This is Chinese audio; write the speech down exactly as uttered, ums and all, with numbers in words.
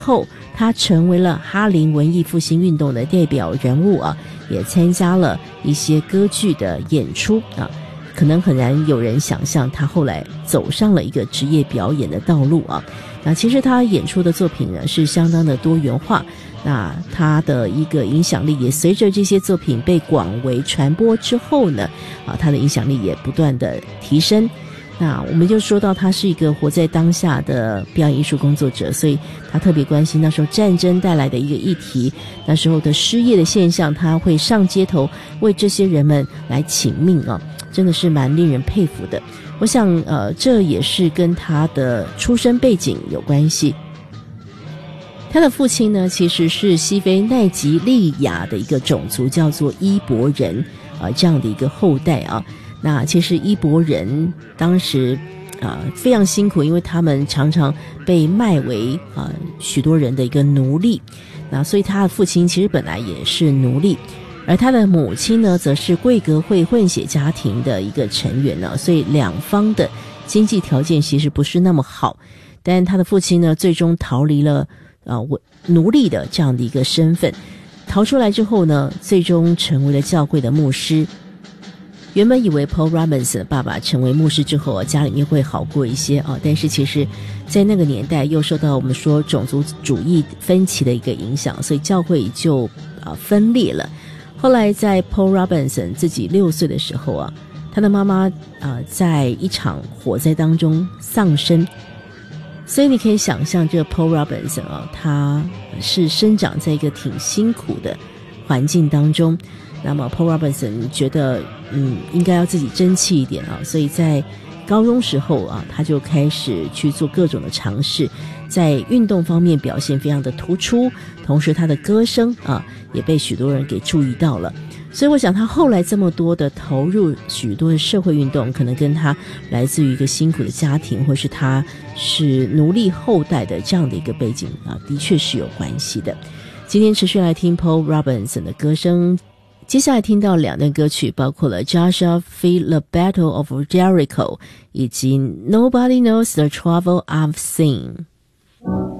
后他成为了哈林文艺复兴运动的代表人物啊，也参加了一些歌剧的演出啊，可能很难有人想象他后来走上了一个职业表演的道路啊。那其实他演出的作品呢是相当的多元化，那他的一个影响力也随着这些作品被广为传播之后呢，啊，他的影响力也不断的提升。那我们就说到他是一个活在当下的表演艺术工作者，所以他特别关心那时候战争带来的一个议题，那时候的失业的现象，他会上街头为这些人们来请命啊，真的是蛮令人佩服的。我想呃，这也是跟他的出身背景有关系。他的父亲呢其实是西非奈及利亚的一个种族，叫做伊博人啊、呃、这样的一个后代啊。那其实伊博人当时啊、呃、非常辛苦，因为他们常常被卖为啊、呃、许多人的一个奴隶。那所以他的父亲其实本来也是奴隶，而他的母亲呢则是贵格会混血家庭的一个成员呢，所以两方的经济条件其实不是那么好。但他的父亲呢最终逃离了啊、呃、奴隶的这样的一个身份，逃出来之后呢最终成为了教会的牧师。原本以为 Paul Robinson 的爸爸成为牧师之后家里面会好过一些啊，但是其实在那个年代又受到我们说种族主义分歧的一个影响，所以教会就啊分裂了。后来在 Paul Robinson 自己六岁的时候啊，他的妈妈啊在一场火灾当中丧生，所以你可以想象这个 Paul Robinson 啊，他是生长在一个挺辛苦的环境当中。那么 Paul Robinson 觉得嗯应该要自己争气一点啊，所以在高中时候啊，他就开始去做各种的尝试，在运动方面表现非常的突出，同时他的歌声啊也被许多人给注意到了。所以我想他后来这么多的投入许多的社会运动，可能跟他来自于一个辛苦的家庭，或是他是奴隶后代的这样的一个背景啊，的确是有关系的。今天持续来听 Paul Robinson 的歌声，接下来听到两段歌曲，包括了 Joshua Fought the Battle of Jericho 以及 Nobody Knows the Trouble I've Seen。